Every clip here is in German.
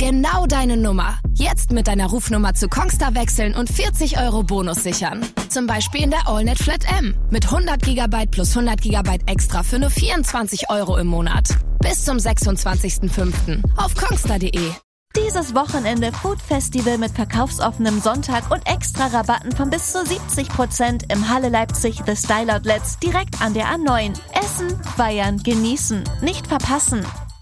Genau deine Nummer. Jetzt mit deiner Rufnummer zu Kongstar wechseln und 40 € Bonus sichern. Zum Beispiel in der AllNet Flat M mit 100 GB plus 100 GB extra für nur 24 € im Monat. Bis zum 26.05. auf kongstar.de. Dieses Wochenende Food Festival mit verkaufsoffenem Sonntag und extra Rabatten von bis zu 70% im Halle Leipzig The Style Outlets direkt an der A9. Essen, feiern, genießen. Nicht verpassen.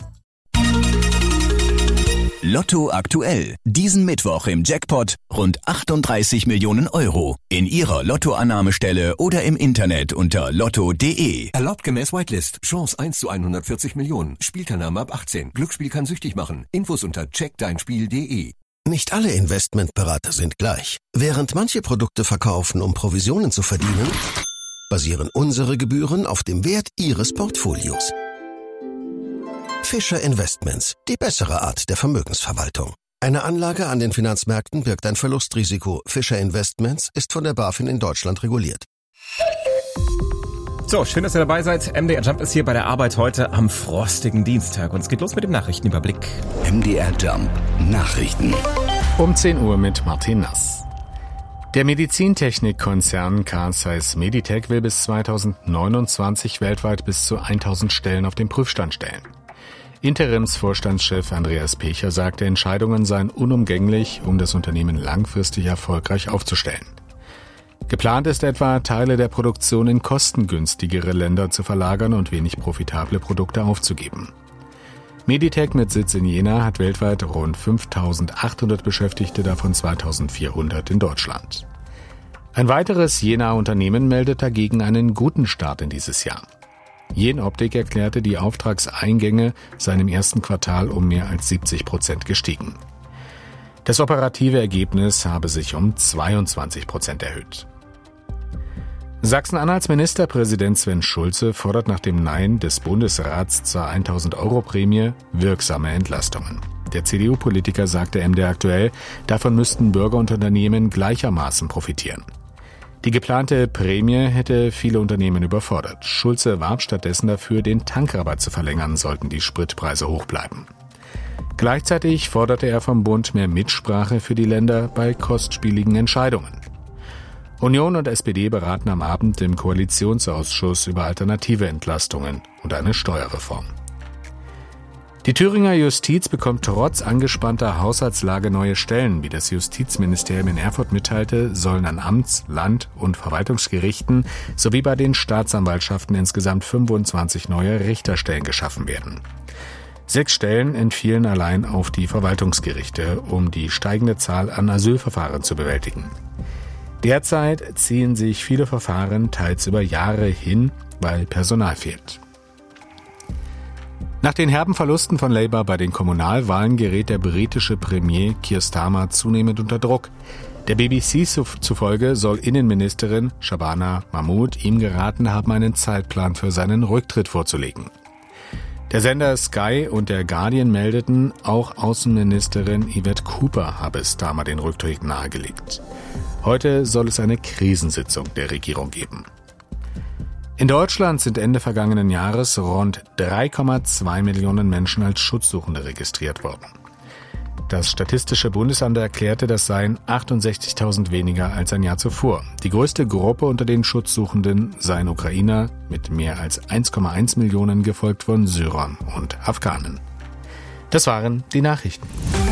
Lotto aktuell. Diesen Mittwoch im Jackpot rund 38 Millionen €. In Ihrer Lottoannahmestelle oder im Internet unter lotto.de. Erlaubt gemäß Whitelist. Chance 1 zu 140 Millionen. Spielteilnahme ab 18. Glücksspiel kann süchtig machen. Infos unter checkdeinspiel.de. Nicht alle Investmentberater sind gleich. Während manche Produkte verkaufen, um Provisionen zu verdienen, basieren unsere Gebühren auf dem Wert Ihres Portfolios. Fischer Investments, die bessere Art der Vermögensverwaltung. Eine Anlage an den Finanzmärkten birgt ein Verlustrisiko. Fischer Investments ist von der BaFin in Deutschland reguliert. So, schön, dass ihr dabei seid. MDR Jump ist hier bei der Arbeit heute am frostigen Dienstag. Und es geht los mit dem Nachrichtenüberblick. MDR Jump Nachrichten. Um 10 Uhr mit Martin Nass. Der Medizintechnikkonzern Carl Zeiss Meditec will bis 2029 weltweit bis zu 1000 Stellen auf den Prüfstand stellen. Interimsvorstandschef Andreas Pecher sagte, Entscheidungen seien unumgänglich, um das Unternehmen langfristig erfolgreich aufzustellen. Geplant ist etwa, Teile der Produktion in kostengünstigere Länder zu verlagern und wenig profitable Produkte aufzugeben. Meditec mit Sitz in Jena hat weltweit rund 5.800 Beschäftigte, davon 2.400 in Deutschland. Ein weiteres Jenaer Unternehmen meldet dagegen einen guten Start in dieses Jahr. Jenoptik erklärte, die Auftragseingänge seien im ersten Quartal um mehr als 70% gestiegen. Das operative Ergebnis habe sich um 22% erhöht. Sachsen-Anhalts Ministerpräsident Sven Schulze fordert nach dem Nein des Bundesrats zur 1.000-Euro-Prämie wirksame Entlastungen. Der CDU-Politiker sagte MDR aktuell, davon müssten Bürger und Unternehmen gleichermaßen profitieren. Die geplante Prämie hätte viele Unternehmen überfordert. Schulze warb stattdessen dafür, den Tankrabatt zu verlängern, sollten die Spritpreise hoch bleiben. Gleichzeitig forderte er vom Bund mehr Mitsprache für die Länder bei kostspieligen Entscheidungen. Union und SPD beraten am Abend im Koalitionsausschuss über alternative Entlastungen und eine Steuerreform. Die Thüringer Justiz bekommt trotz angespannter Haushaltslage neue Stellen. Wie das Justizministerium in Erfurt mitteilte, sollen an Amts-, Land- und Verwaltungsgerichten sowie bei den Staatsanwaltschaften insgesamt 25 neue Richterstellen geschaffen werden. 6 Stellen entfielen allein auf die Verwaltungsgerichte, um die steigende Zahl an Asylverfahren zu bewältigen. Derzeit ziehen sich viele Verfahren teils über Jahre hin, weil Personal fehlt. Nach den herben Verlusten von Labour bei den Kommunalwahlen gerät der britische Premier Keir Starmer zunehmend unter Druck. Der BBC zufolge soll Innenministerin Shabana Mahmood ihm geraten haben, einen Zeitplan für seinen Rücktritt vorzulegen. Der Sender Sky und der Guardian meldeten, auch Außenministerin Yvette Cooper habe Starmer den Rücktritt nahegelegt. Heute soll es eine Krisensitzung der Regierung geben. In Deutschland sind Ende vergangenen Jahres rund 3,2 Millionen Menschen als Schutzsuchende registriert worden. Das Statistische Bundesamt erklärte, das seien 68.000 weniger als ein Jahr zuvor. Die größte Gruppe unter den Schutzsuchenden seien Ukrainer mit mehr als 1,1 Millionen, gefolgt von Syrern und Afghanen. Das waren die Nachrichten.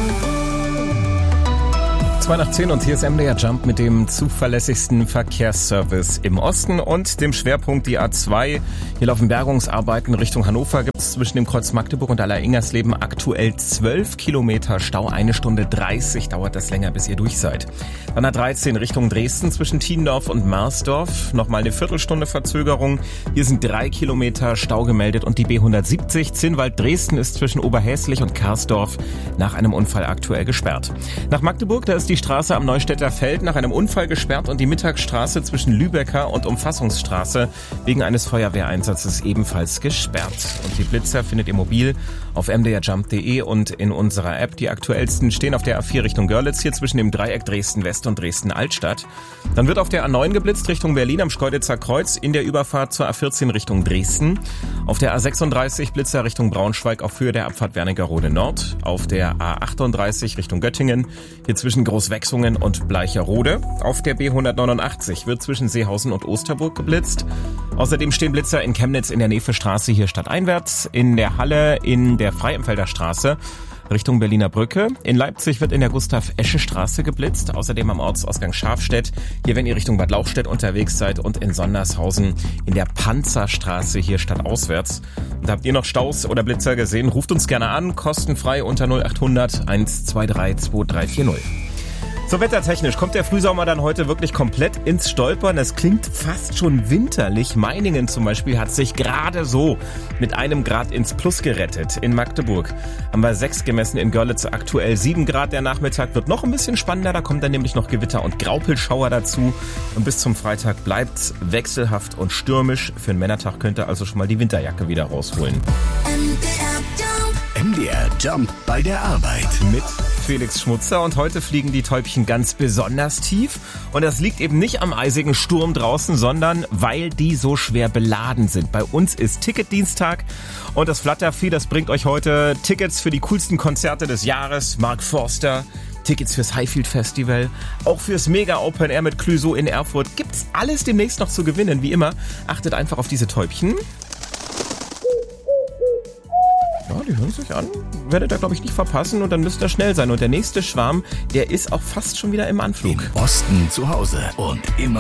2:10 und hier ist MDR Jump mit dem zuverlässigsten Verkehrsservice im Osten und dem Schwerpunkt die A2. Hier laufen Bergungsarbeiten Richtung Hannover. Gibt es zwischen dem Kreuz Magdeburg und Aller-Ingersleben aktuell 12 Kilometer Stau. 1 Stunde 30 dauert das länger, bis ihr durch seid. Dann A13 Richtung Dresden zwischen Tiendorf und Marsdorf. Nochmal eine Viertelstunde Verzögerung. Hier sind 3 Kilometer Stau gemeldet und die B170 Zinnwald-Dresden ist zwischen Oberhäslich und Karsdorf nach einem Unfall aktuell gesperrt. Nach Magdeburg, da ist die die Straße am Neustädter Feld nach einem Unfall gesperrt und die Mittagsstraße zwischen Lübecker und Umfassungsstraße wegen eines Feuerwehreinsatzes ebenfalls gesperrt. Und die Blitzer findet ihr mobil auf mdrjump.de und in unserer App. Die aktuellsten stehen auf der A4 Richtung Görlitz, hier zwischen dem Dreieck Dresden-West und Dresden-Altstadt. Dann wird auf der A9 geblitzt Richtung Berlin am Schkeuditzer Kreuz in der Überfahrt zur A14 Richtung Dresden. Auf der A36 Blitzer Richtung Braunschweig auf Höhe der Abfahrt Wernigerode Nord. Auf der A38 Richtung Göttingen, hier zwischen Großwechsungen und Bleicherode. Auf der B189 wird zwischen Seehausen und Osterburg geblitzt. Außerdem stehen Blitzer in Chemnitz in der Nevestraße hier stadteinwärts, in der Halle in der Freiempfelder Straße Richtung Berliner Brücke. In Leipzig wird in der Gustav-Esche-Straße geblitzt. Außerdem am Ortsausgang Schafstedt, hier wenn ihr Richtung Bad Lauchstädt unterwegs seid, und in Sondershausen in der Panzerstraße hier stadtauswärts. Und habt ihr noch Staus oder Blitzer gesehen? Ruft uns gerne an, kostenfrei unter 0800 123 2340. So, wettertechnisch kommt der Frühsommer dann heute wirklich komplett ins Stolpern. Es klingt fast schon winterlich. Meiningen zum Beispiel hat sich gerade so mit 1 Grad ins Plus gerettet. In Magdeburg haben wir 6 gemessen, in Görlitz aktuell 7 Grad. Der Nachmittag wird noch ein bisschen spannender. Da kommt dann nämlich noch Gewitter und Graupelschauer dazu. Und bis zum Freitag bleibt's wechselhaft und stürmisch. Für einen Männertag könnt ihr also schon mal die Winterjacke wieder rausholen. MDR Jump bei der Arbeit. Mit Felix Schmutzer, und heute fliegen die Täubchen ganz besonders tief, und das liegt eben nicht am eisigen Sturm draußen, sondern weil die so schwer beladen sind. Bei uns ist Ticketdienstag und das Fluttervieh, das bringt euch heute Tickets für die coolsten Konzerte des Jahres. Mark Forster, Tickets fürs Highfield Festival, auch fürs Mega Open Air mit Clüso in Erfurt. Gibt's alles demnächst noch zu gewinnen. Wie immer, achtet einfach auf diese Täubchen. Ja, die hören sich an. Werdet ihr, glaube ich, nicht verpassen, und dann müsst ihr schnell sein. Und der nächste Schwarm, der ist auch fast schon wieder im Anflug. Im Osten zu Hause und immer